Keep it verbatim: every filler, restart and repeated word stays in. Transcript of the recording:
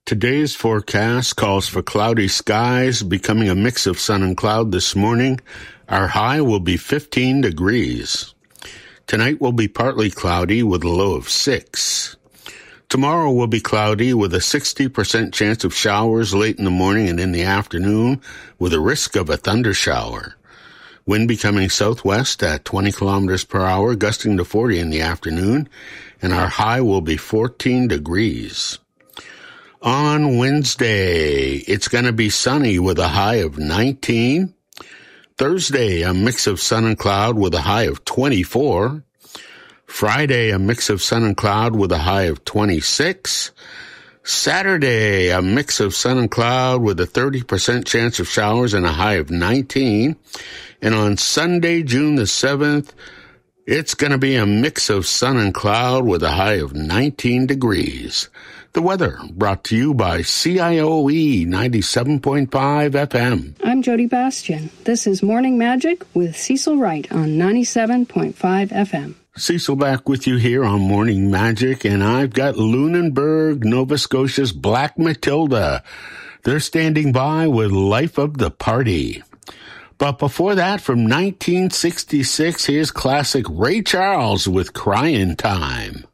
Today's forecast calls for cloudy skies, becoming a mix of sun and cloud this morning. Our high will be fifteen degrees. Tonight will be partly cloudy with a low of six. Tomorrow will be cloudy with a sixty percent chance of showers late in the morning and in the afternoon with a risk of a thundershower. Wind becoming southwest at twenty kilometers per hour, gusting to forty in the afternoon, and our high will be fourteen degrees. On Wednesday, it's going to be sunny with a high of nineteen. Thursday, a mix of sun and cloud with a high of twenty-four. Friday, a mix of sun and cloud with a high of twenty-six. Saturday, a mix of sun and cloud with a thirty percent chance of showers and a high of nineteen. And on Sunday, June the seventh, it's going to be a mix of sun and cloud with a high of nineteen degrees. The weather brought to you by C I O E ninety-seven point five F M. I'm Jody Bastian. This is Morning Magic with Cecil Wright on ninety-seven point five F M. Cecil back with you here on Morning Magic, and I've got Lunenburg, Nova Scotia's Black Matilda. They're standing by with Life of the Party. But before that, from nineteen sixty-six, here's classic Ray Charles with Crying Time.